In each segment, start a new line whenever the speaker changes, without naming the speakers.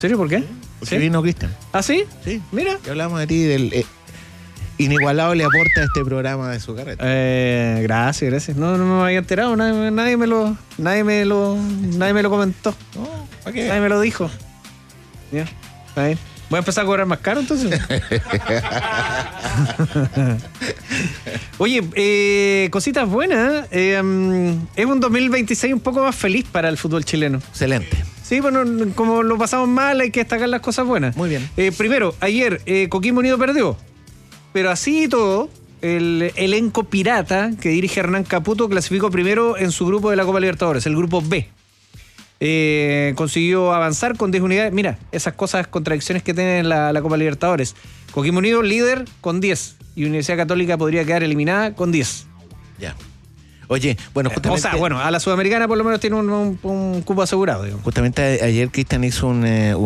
serio? ¿Por qué?
Porque vino Cristian.
¿Ah, sí?
Sí.
Mira.
Y hablamos de ti, del inigualable aporte a este programa de su carrera.
Gracias. No me había enterado, nadie me lo comentó.
No, ¿para qué?
Nadie me lo dijo. Ya, ahí. Voy a empezar a cobrar más caro entonces. Oye, cositas buenas. Es un 2026 un poco más feliz para el fútbol chileno.
Excelente.
Sí, bueno, como lo pasamos mal, hay que destacar las cosas buenas.
Muy bien.
Primero, ayer Coquimbo Unido perdió. Pero así y todo, el elenco pirata que dirige Hernán Caputo clasificó primero en su grupo de la Copa Libertadores, el grupo B. Consiguió avanzar con 10 unidades. Mira, esas cosas, contradicciones que tiene la Copa Libertadores. Coquimbo Unido líder con 10 y Universidad Católica podría quedar eliminada con 10.
Ya. Oye, bueno, justamente...
O sea, bueno, a la Sudamericana por lo menos tiene un cupo asegurado, digamos.
Justamente ayer Cristian hizo un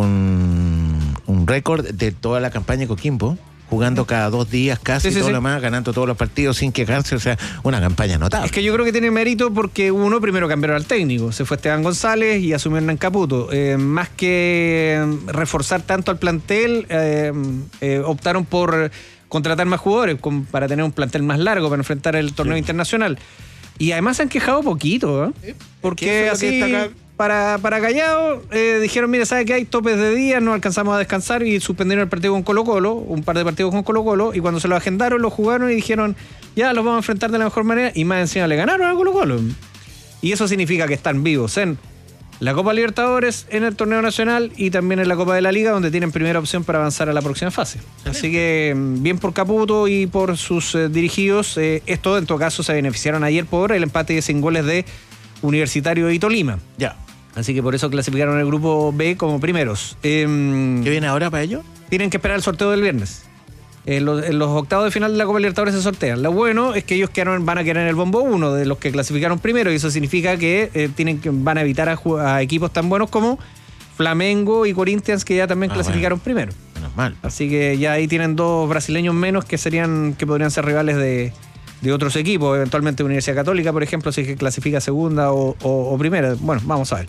récord de toda la campaña de Coquimbo, jugando cada 2 días casi, todo lo más, ganando todos los partidos sin quejarse, o sea, una campaña notable.
Es que yo creo que tiene mérito porque uno, primero cambiaron al técnico, se fue Esteban González y asumió Hernán Caputo. Más que reforzar tanto al plantel, optaron por contratar más jugadores para tener un plantel más largo para enfrentar el torneo internacional. Y además se han quejado poquito, porque así... Para Callao, dijeron, mira, ¿sabe qué? Hay topes de días, no alcanzamos a descansar y suspendieron el partido con Colo-Colo, un par de partidos con Colo-Colo, y cuando se lo agendaron, lo jugaron y dijeron, ya, los vamos a enfrentar de la mejor manera, y más encima le ganaron a Colo-Colo. Y eso significa que están vivos en la Copa Libertadores, en el torneo nacional y también en la Copa de la Liga, donde tienen primera opción para avanzar a la próxima fase. Así que bien por Caputo y por sus dirigidos. Esto, en todo caso, se beneficiaron ayer por el empate sin goles de Universitario y Tolima.
Ya.
Así que por eso clasificaron el grupo B como primeros.
¿Qué viene ahora para ellos?
Tienen que esperar el sorteo del viernes. En los octavos de final de la Copa Libertadores se sortean. Lo bueno es que ellos van a quedar en el bombo 1 de los que clasificaron primero, y eso significa que van a evitar a equipos tan buenos como Flamengo y Corinthians, que ya también clasificaron primero.
Menos mal.
Así que ya ahí tienen 2 brasileños menos que podrían ser rivales de otros equipos, eventualmente Universidad Católica, por ejemplo, si es que clasifica segunda o primera. Bueno, vamos a ver.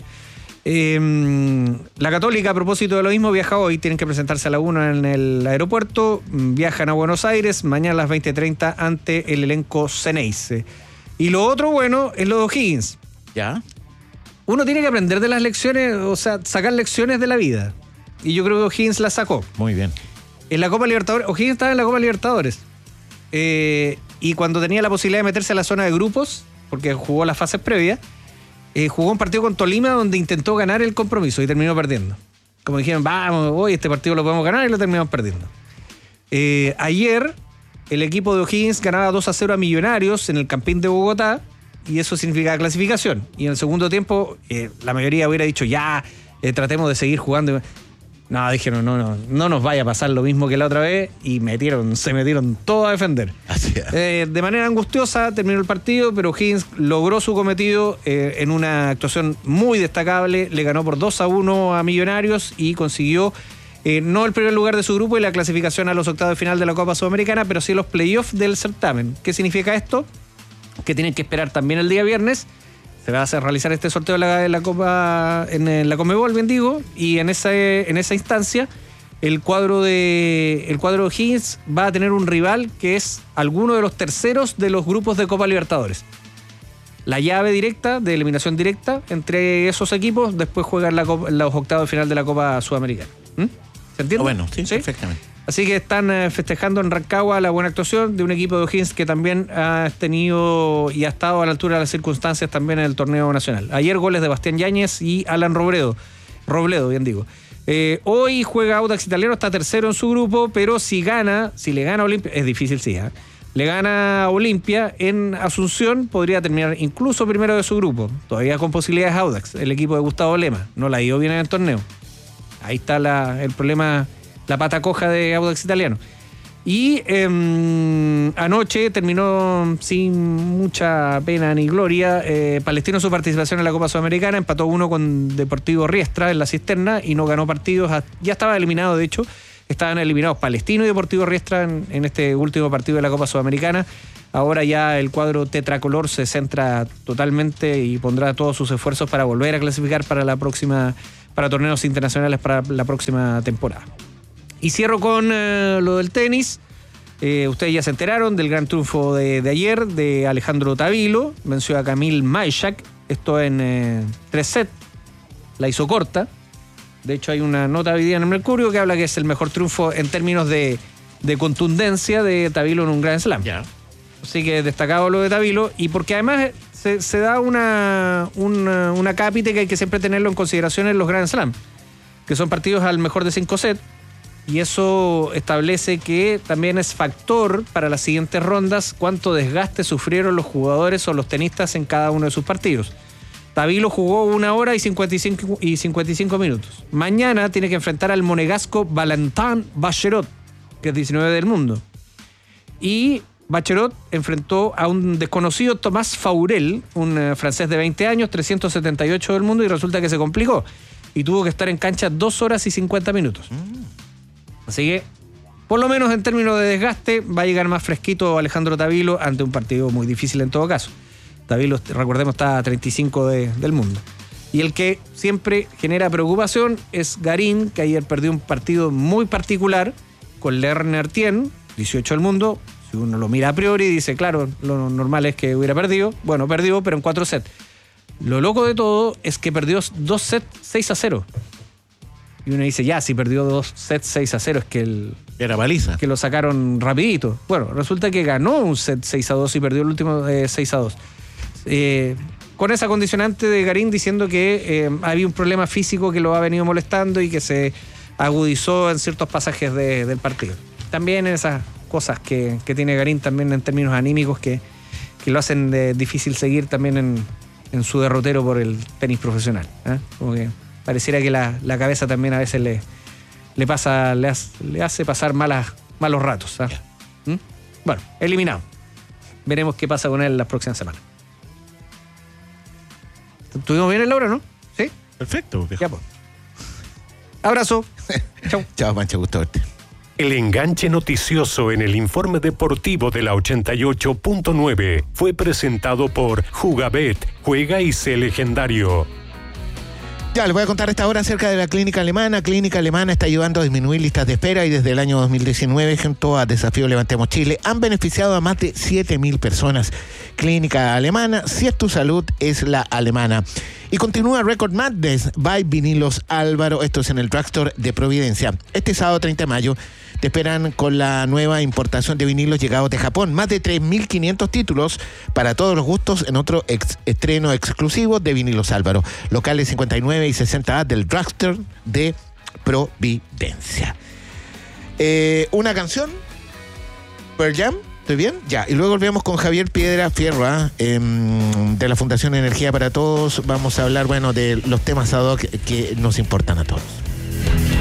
La Católica, a propósito de lo mismo, viaja hoy, tienen que presentarse a la 1 en el aeropuerto, viajan a Buenos Aires, mañana a las 20:30 ante el elenco Ceneice. Y lo otro bueno es lo de O'Higgins.
¿Ya?
Uno tiene que aprender de las lecciones, o sea, sacar lecciones de la vida. Y yo creo que O'Higgins las sacó.
Muy bien.
En la Copa Libertadores, O'Higgins estaba en la Copa Libertadores. Y cuando tenía la posibilidad de meterse a la zona de grupos, porque jugó las fases previas, jugó un partido con Tolima donde intentó ganar el compromiso y terminó perdiendo. Como dijeron, vamos, hoy este partido lo podemos ganar, y lo terminamos perdiendo. Ayer el equipo de O'Higgins ganaba 2-0 a Millonarios en el Campín de Bogotá, y eso significa clasificación. Y en el segundo tiempo la mayoría hubiera dicho, ya, tratemos de seguir jugando. No, dijeron, no nos vaya a pasar lo mismo que la otra vez, y se metieron todos a defender.
Así es.
De manera angustiosa terminó el partido, pero O'Higgins logró su cometido en una actuación muy destacable. Le ganó por 2-1 a Millonarios y consiguió no el primer lugar de su grupo y la clasificación a los octavos de final de la Copa Sudamericana, pero sí los playoffs del certamen. ¿Qué significa esto? Que tienen que esperar también el día viernes. Se va a hacer realizar este sorteo de la Copa en la Conmebol, bien digo, y en esa instancia el cuadro de O'Higgins va a tener un rival que es alguno de los terceros de los grupos de Copa Libertadores. La llave directa, de eliminación directa, entre esos equipos, después juegan los octavos de final de la Copa Sudamericana. ¿Se entiende?
Bueno, sí, perfectamente.
Así que están festejando en Rancagua la buena actuación de un equipo de O'Higgins que también ha tenido y ha estado a la altura de las circunstancias también en el torneo nacional. Ayer goles de Bastián Yáñez y Alan Robledo, bien digo. Hoy juega Audax Italiano, está tercero en su grupo, pero si le gana a Olimpia, es difícil, sí, le gana a Olimpia en Asunción, podría terminar incluso primero de su grupo. Todavía con posibilidades Audax, el equipo de Gustavo Lema. No la ha ido bien en el torneo. Ahí está el problema, la pata coja de Audax Italiano. Y anoche terminó sin mucha pena ni gloria Palestino su participación en la Copa Sudamericana. Empató 1 con Deportivo Riestra en la cisterna y no ganó partidos. Ya estaba eliminado, de hecho. Estaban eliminados Palestino y Deportivo Riestra en este último partido de la Copa Sudamericana. Ahora ya el cuadro tetracolor se centra totalmente y pondrá todos sus esfuerzos para volver a clasificar para la próxima para torneos internacionales para la próxima temporada. Y cierro con lo del tenis. Ustedes ya se enteraron del gran triunfo de ayer de Alejandro Tavilo. Venció a Kamil Majchak. Esto en 3 sets. La hizo corta. De hecho, hay una nota hoy día en el Mercurio que habla que es el mejor triunfo en términos de contundencia de Tavilo en un Grand Slam.
Ya.
Así que destacado lo de Tavilo. Y porque además se da una cápita que hay que siempre tenerlo en consideración en los Grand Slam, que son partidos al mejor de 5 sets. Y eso establece que también es factor para las siguientes rondas cuánto desgaste sufrieron los jugadores o los tenistas en cada uno de sus partidos. Tavilo jugó 1 hora y 55 minutos. Mañana tiene que enfrentar al monegasco Valentin Baccherot, que es 19 del mundo. Y Baccherot enfrentó a un desconocido Tomás Faurel, un francés de 20 años, 378 del mundo, y resulta que se complicó. Y tuvo que estar en cancha 2 horas y 50 minutos. Así que, por lo menos en términos de desgaste, va a llegar más fresquito Alejandro Tavilo ante un partido muy difícil en todo caso. Tavilo, recordemos, está a 35 del mundo. Y el que siempre genera preocupación es Garín, que ayer perdió un partido muy particular con Lerner Tien, 18 del mundo. Si uno lo mira a priori, dice, claro, lo normal es que hubiera perdido. Bueno, perdió, pero en 4 sets. Lo loco de todo es que perdió 2 sets 6-0. Y uno dice, ya, si perdió 2 sets 6-0 es que
era baliza.
Que lo sacaron rapidito. Bueno, resulta que ganó un set 6-2 y perdió el último 6-2. Con esa condicionante de Garín diciendo que había un problema físico que lo ha venido molestando y que se agudizó en ciertos pasajes del partido. También esas cosas que tiene Garín también en términos anímicos que lo hacen difícil seguir también en su derrotero por el tenis profesional. Como que pareciera que la cabeza también a veces le hace pasar malos ratos. Bueno, eliminado. Veremos qué pasa con él las próximas semanas. ¿Estuvimos bien en la hora, no? ¿Sí?
Perfecto.
Ya, pues. Abrazo. Chau.
Chao, Pancho, gusto verte.
El enganche noticioso en el informe deportivo de la 88.9 fue presentado por Jugabet. Juega y sé legendario.
Ya, les voy a contar a esta hora acerca de la Clínica Alemana. Clínica Alemana está ayudando a disminuir listas de espera y desde el año 2019, junto a Desafío Levantemos Chile, han beneficiado a más de 7.000 personas. Clínica Alemana, si es tu salud, es la alemana. Y continúa Record Madness by Vinilos Álvaro. Esto es en el Drugstore de Providencia. Este sábado 30 de mayo te esperan con la nueva importación de vinilos llegados de Japón. Más de 3.500 títulos para todos los gustos en otro estreno exclusivo de Vinilos Álvaro. Locales 59 y 60A del Drugstore de Providencia. Una canción, Pearl Jam. ¿Estoy bien? Ya. Y luego volvemos con Javier Piedra Fierro, de la Fundación Energía para Todos. Vamos a hablar, de los temas ad hoc que nos importan a todos.